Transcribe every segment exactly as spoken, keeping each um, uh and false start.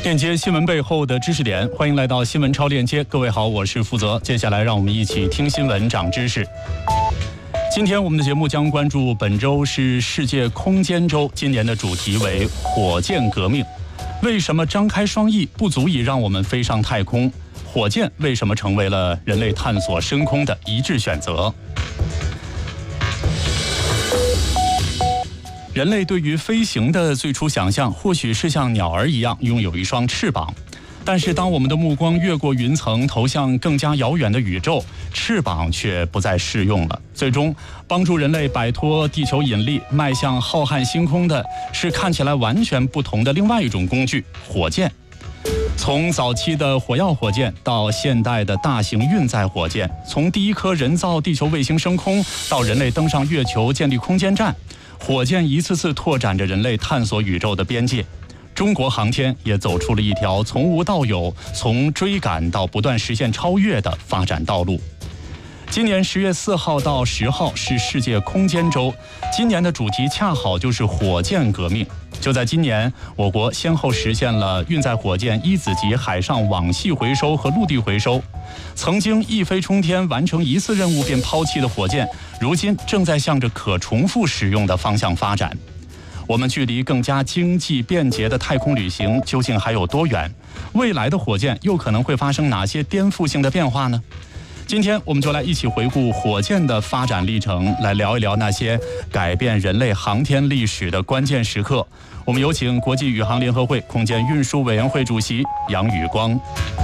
链接新闻背后的知识点，欢迎来到新闻超链接。各位好，我是负责。接下来让我们一起听新闻长知识。今天我们的节目将关注本周是世界空间周，今年的主题为火箭革命。为什么张开双翼不足以让我们飞上太空？火箭为什么成为了人类探索深空的一致选择？人类对于飞行的最初想象，或许是像鸟儿一样拥有一双翅膀。但是当我们的目光越过云层，投向更加遥远的宇宙，翅膀却不再适用了。最终帮助人类摆脱地球引力，迈向浩瀚星空的是看起来完全不同的另外一种工具——火箭。从早期的火药火箭到现代的大型运载火箭，从第一颗人造地球卫星升空到人类登上月球建立空间站，火箭一次次拓展着人类探索宇宙的边界。中国航天也走出了一条从无到有、从追赶到不断实现超越的发展道路。今年十月四号到十号是世界空间周，今年的主题恰好就是火箭革命。就在今年，我国先后实现了运载火箭一子级海上网系回收和陆地回收。曾经一飞冲天完成一次任务便抛弃的火箭，如今正在向着可重复使用的方向发展。我们距离更加经济便捷的太空旅行究竟还有多远？未来的火箭又可能会发生哪些颠覆性的变化呢？今天我们就来一起回顾火箭的发展历程，来聊一聊那些改变人类航天历史的关键时刻。我们有请国际宇航联合会空间运输委员会主席杨宇光。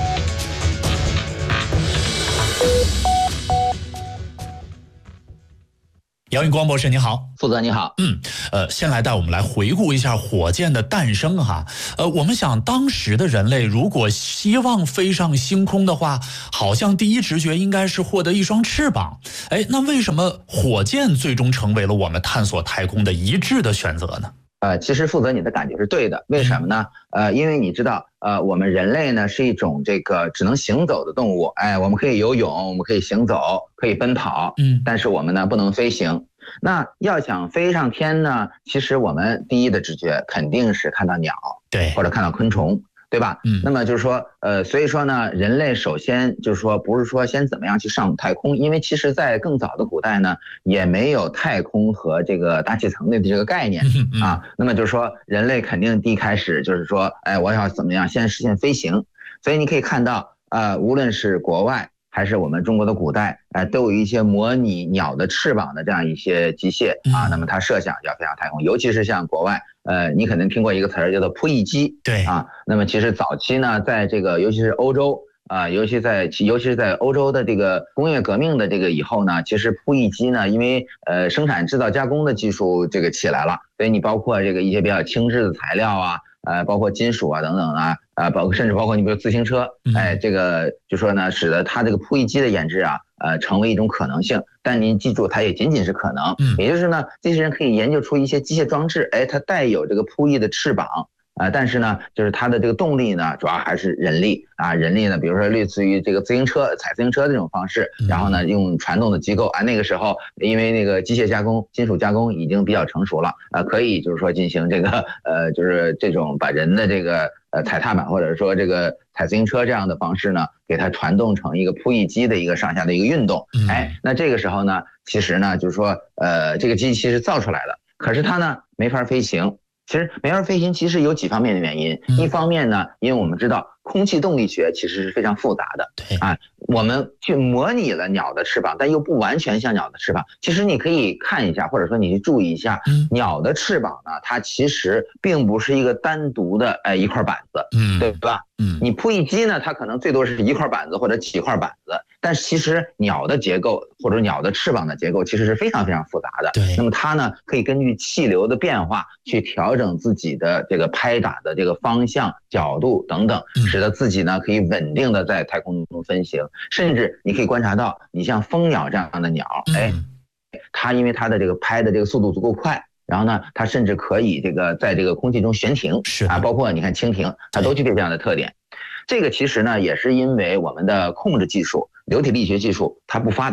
杨宇光博士，你好。 负责你好。 嗯，呃，先来带我们来回顾一下火箭的诞生哈。呃，我们想当时的人类如果希望飞上星空的话，好像第一直觉应该是获得一双翅膀。哎，那为什么火箭最终成为了我们探索太空的一致的选择呢？ 呃，其实负责你的感觉是对的，为什么呢？呃，因为你知道，呃，我们人类呢是一种这个只能行走的动物，哎，我们可以游泳，我们可以行走，可以奔跑，嗯，但是我们呢不能飞行。那要想飞上天呢，其实我们第一的直觉肯定是看到鸟， 对， 或者看到昆虫。对吧？嗯，那么就是说，呃，所以说呢，人类首先就是说，不是说先怎么样去上太空，因为其实在更早的古代呢，也没有太空和这个大气层的这个概念啊。那么就是说，人类肯定第一开始就是说，哎，我要怎么样先实现飞行？所以你可以看到，呃，无论是国外还是我们中国的古代，呃，都有一些模拟鸟的翅膀的这样一些机械啊。那么它设想要飞上太空，尤其是像国外。呃，你可能听过一个词儿叫做扑翼机， 对啊，那么其实早期呢，在这个尤其是欧洲啊，尤其在尤其是在欧洲的这个工业革命的这个以后呢，其实扑翼机呢，因为呃生产制造加工的技术这个起来了，所以你包括这个一些比较轻质的材料啊，呃，包括金属啊等等啊，啊，包括甚至包括你比如自行车，哎，这个就说呢，使得它这个扑翼机的研制啊。呃，成为一种可能性，但您记住，它也仅仅是可能。嗯，也就是呢，这些人可以研究出一些机械装置，哎，它带有这个扑翼的翅膀啊、呃，但是呢，就是它的这个动力呢，主要还是人力啊，人力呢，比如说类似于这个自行车、踩自行车这种方式，然后呢，用传动的机构啊，那个时候因为那个机械加工、金属加工已经比较成熟了啊、呃，可以就是说进行这个呃，就是这种把人的这个呃踩踏板或者说这个踩自行车这样的方式呢。给它传动成一个扑翼机的一个上下的一个运动，哎，那这个时候呢，其实呢，就是说，呃，这个机器是造出来的，可是它呢没法飞行。其实没法飞行，其实有几方面的原因。一方面呢，因为我们知道空气动力学其实是非常复杂的， 对啊，我们去模拟了鸟的翅膀，但又不完全像鸟的翅膀。其实你可以看一下，或者说你去注意一下，鸟的翅膀呢，它其实并不是一个单独的哎一块板子，嗯，对吧？嗯，你扑翼机呢，它可能最多是一块板子或者几块板子，但是其实鸟的结构或者鸟的翅膀的结构其实是非常非常复杂的。 对， 那么它呢可以根据气流的变化去调整自己的这个拍打的这个方向、角度等等，使得自己呢可以稳定的在太空中飞行。甚至你可以观察到，你像蜂鸟这样的鸟，哎，它因为它的这个拍的这个速度足够快。然后呢，它甚至可以这个在这个空气中悬停， 是啊，包括你看蜻蜓，它都具备这样的特点。这个其实呢，也是因为我们的控制技术、流体力学技术它不发达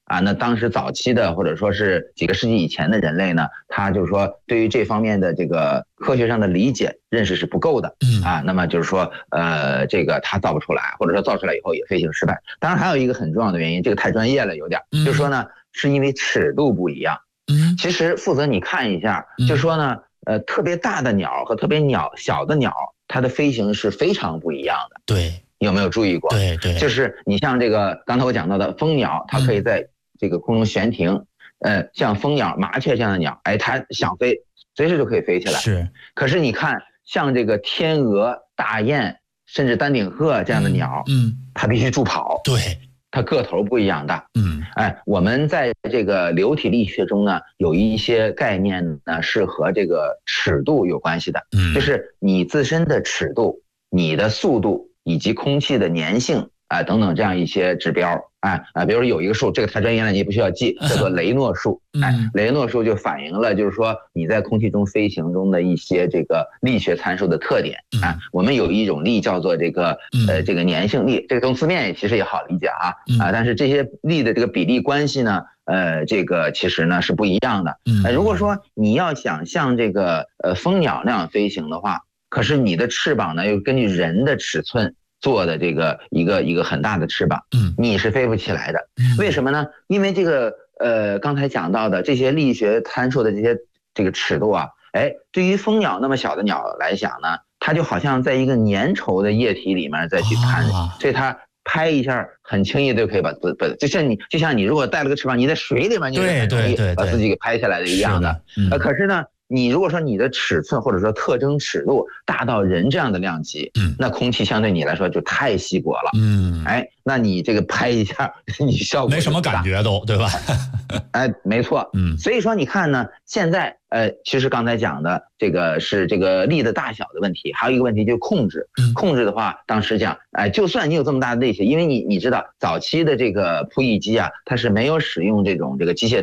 啊，那当时早期的或者说是几个世纪以前的人类呢，他就是说对于这方面的这个科学上的理解认识是不够的啊，那么就是说呃这个他造不出来，或者说造出来以后也飞行失败。当然还有一个很重要的原因，这个太专业了有点，就是说呢是因为尺度不一样。其实负责你看一下，就是说呢呃特别大的鸟和特别鸟小的鸟，它的飞行是非常不一样的。 对， 有没有注意过？ 对对， 就是你像这个刚才我讲到的蜂鸟，它可以在这个空中悬停，呃，像蜂鸟、麻雀这样的鸟，哎，它想飞，随时就可以飞起来。 是。 可是你看，像这个天鹅、大雁，甚至丹顶鹤这样的鸟，嗯，它必须助跑。 对。 它个头不一样大。 嗯， 哎，我们在这个流体力学中呢，有一些概念呢是和这个尺度有关系的。嗯，就是你自身的尺度、你的速度以及空气的粘性啊、呃、等等这样一些指标。哎啊，比如说有一个数，这个太专业了，你也不需要记，叫做雷诺数。哎，雷诺数就反映了就是说你在空气中飞行中的一些这个力学参数的特点。啊，我们有一种力叫做这个呃这个粘性力，这个从字面也其实也好理解啊啊，但是这些力的这个比例关系呢，呃这个其实呢是不一样的。呃，如果说你要想像这个呃蜂鸟那样飞行的话，可是你的翅膀呢又根据人的尺寸做的这个一个一个很大的翅膀，嗯，你是飞不起来的。为什么呢？因为这个呃刚才讲到的这些力学参数的这些这个尺度啊，哎，对于蜂鸟那么小的鸟来讲呢，它就好像在一个粘稠的液体里面再去看，啊、所以它拍一下很轻易就可以把自把，就像你就像你如果带了个翅膀，你在水里面你也很容易把自己给拍下来的一样的。嗯、呃，可是呢。你如果说你的尺寸或者说特征尺度大到人这样的量级，嗯，那空气相对你来说就太稀薄了，嗯，哎，那你这个拍一下，你效果没什么感觉都，对吧？ 哎，没错，嗯，所以说你看呢，现在呃，其实刚才讲的这个是这个力的大小的问题，还有一个问题就是控制，嗯、控制的话，当时讲，哎，就算你有这么大的力气，因为你你知道早期的这个扑翼机啊，它是没有使用这种这个机械